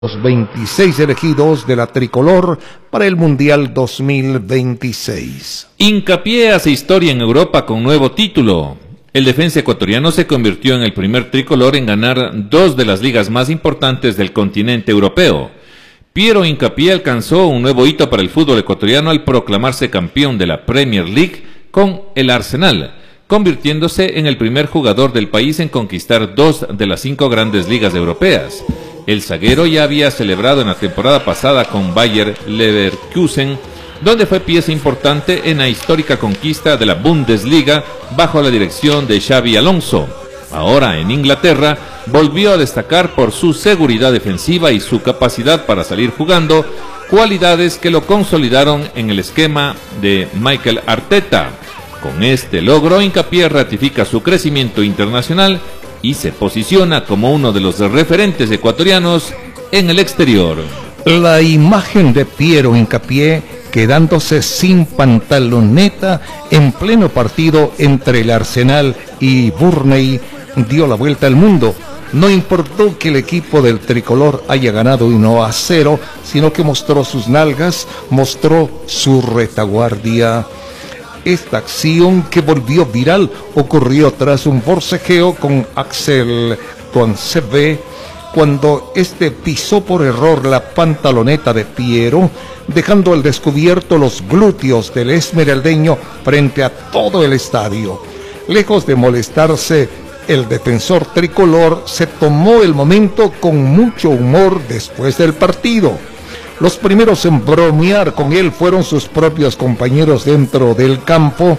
Los 26 elegidos de la tricolor para el Mundial 2026. Hincapié hace historia en Europa con nuevo título. El defensa ecuatoriano se convirtió en el primer tricolor en ganar 2 de las ligas más importantes del continente europeo. Piero Hincapié alcanzó un nuevo hito para el fútbol ecuatoriano al proclamarse campeón de la Premier League con el Arsenal, convirtiéndose en el primer jugador del país en conquistar 2 de las 5 grandes ligas europeas. El zaguero ya había celebrado en la temporada pasada con Bayer Leverkusen, donde fue pieza importante en la histórica conquista de la Bundesliga bajo la dirección de Xabi Alonso. Ahora en Inglaterra volvió a destacar por su seguridad defensiva y su capacidad para salir jugando, cualidades que lo consolidaron en el esquema de Mikel Arteta. Con este logro, Hincapié ratifica su crecimiento internacional y se posiciona como uno de los referentes ecuatorianos en el exterior. La imagen de Piero Hincapié quedándose sin pantaloneta en pleno partido entre el Arsenal y Burnley dio la vuelta al mundo. No importó que el equipo del tricolor haya ganado 1-0, sino que mostró sus nalgas, mostró su retaguardia. Esta acción, que volvió viral, ocurrió tras un forcejeo con Axel Tuanzebe, cuando este pisó por error la pantaloneta de Piero, dejando al descubierto los glúteos del esmeraldeño frente a todo el estadio. Lejos de molestarse, el defensor tricolor se tomó el momento con mucho humor después del partido. Los primeros en bromear con él fueron sus propios compañeros dentro del campo.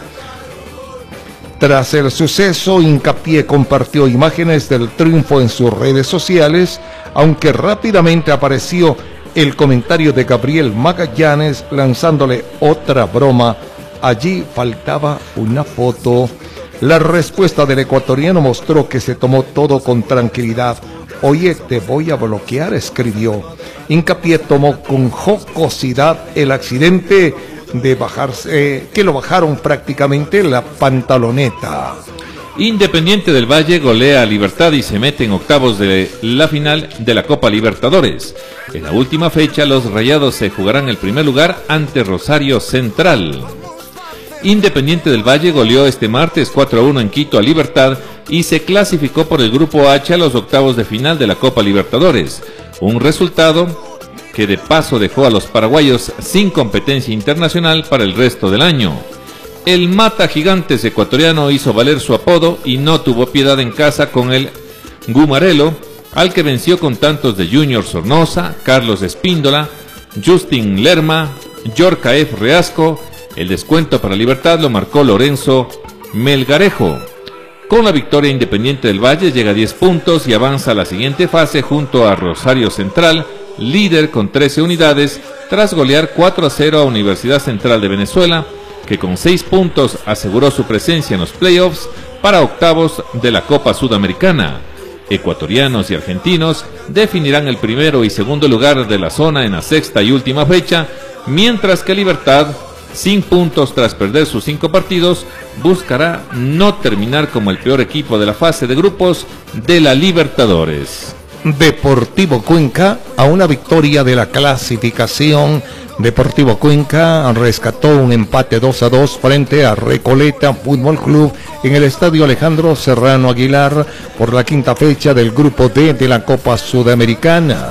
Tras el suceso, Hincapié compartió imágenes del triunfo en sus redes sociales, aunque rápidamente apareció el comentario de Gabriel Magallanes lanzándole otra broma. Allí faltaba una foto. La respuesta del ecuatoriano mostró que se tomó todo con tranquilidad. Oye, te voy a bloquear, escribió. Hincapié tomó con jocosidad el accidente de bajarse, que lo bajaron prácticamente la pantaloneta. Independiente del Valle golea a Libertad y se mete en octavos de la final de la Copa Libertadores. En la última fecha, los Rayados se jugarán el primer lugar ante Rosario Central. Independiente del Valle goleó este martes 4-1 en Quito a Libertad y se clasificó por el Grupo H a los octavos de final de la Copa Libertadores. Un resultado que de paso dejó a los paraguayos sin competencia internacional para el resto del año. El mata gigantes ecuatoriano hizo valer su apodo y no tuvo piedad en casa con el Gumarelo, al que venció con tantos de Junior Sornosa, Carlos Espíndola, Justin Lerma, Yorka F. Reasco. El descuento para Libertad lo marcó Lorenzo Melgarejo. Con la victoria, Independiente del Valle llega a 10 puntos y avanza a la siguiente fase junto a Rosario Central, líder con 13 unidades, tras golear 4-0 a Universidad Central de Venezuela, que con 6 puntos aseguró su presencia en los playoffs para octavos de la Copa Sudamericana. Ecuatorianos y argentinos definirán el primero y segundo lugar de la zona en la sexta y última fecha, mientras que Libertad, sin puntos tras perder sus 5 partidos, buscará no terminar como el peor equipo de la fase de grupos de la Libertadores. Deportivo Cuenca a una victoria de la clasificación. Deportivo Cuenca rescató un empate 2-2 frente a Recoleta Fútbol Club en el estadio Alejandro Serrano Aguilar por la quinta fecha del grupo D de la Copa Sudamericana.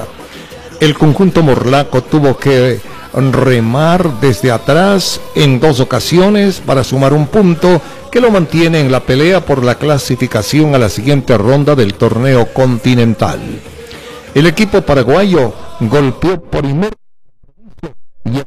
El conjunto morlaco tuvo que remar desde atrás en 2 ocasiones para sumar un punto que lo mantiene en la pelea por la clasificación a la siguiente ronda del torneo continental. El equipo paraguayo golpeó por primer y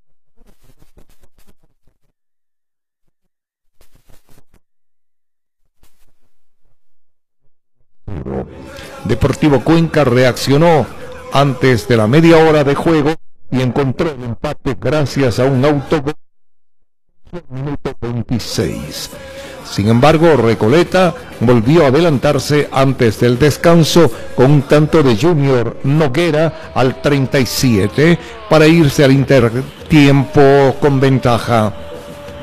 Deportivo Cuenca reaccionó antes de la media hora de juego y encontró el empate gracias a un autogol en el minuto 26. Sin embargo, Recoleta volvió a adelantarse antes del descanso con un tanto de Junior Noguera al 37 para irse al intertiempo con ventaja.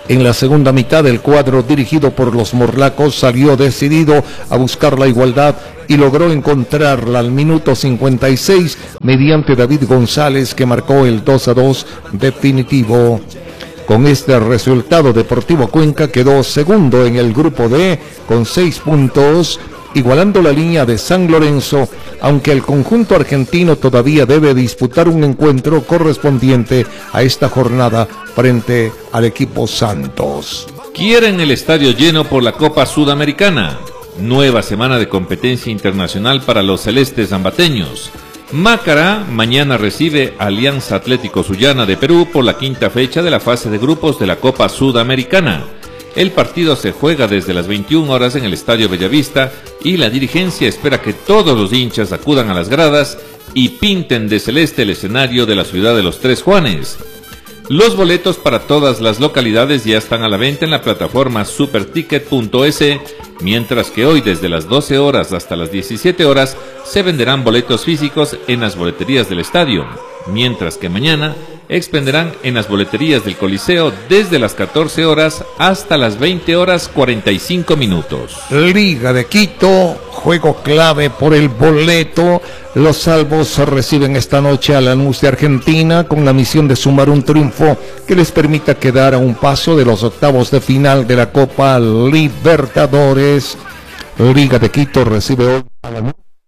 En la segunda mitad, el cuadro dirigido por los morlacos salió decidido a buscar la igualdad y logró encontrarla al minuto 56 mediante David González, que marcó el 2-2 definitivo. Con este resultado, Deportivo Cuenca quedó segundo en el grupo D con 6 puntos, igualando la línea de San Lorenzo, aunque el conjunto argentino todavía debe disputar un encuentro correspondiente a esta jornada frente al equipo Santos. Quieren el estadio lleno por la Copa Sudamericana. Nueva semana de competencia internacional para los celestes ambateños. Macará mañana recibe Alianza Atlético Sullana de Perú por la quinta fecha de la fase de grupos de la Copa Sudamericana. El partido se juega desde las 21 horas en el Estadio Bellavista y la dirigencia espera que todos los hinchas acudan a las gradas y pinten de celeste el escenario de la ciudad de los Tres Juanes. Los boletos para todas las localidades ya están a la venta en la plataforma superticket.es, mientras que hoy desde las 12 horas hasta las 17 horas se venderán boletos físicos en las boleterías del estadio, mientras que mañana expenderán en las boleterías del Coliseo desde las 14 horas hasta las 20 horas 45 minutos. Liga de Quito, juego clave por el boleto. Los salvos reciben esta noche a Lanús de Argentina con la misión de sumar un triunfo que les permita quedar a un paso de los octavos de final de la Copa Libertadores. Liga de Quito recibe hoy a Lanús.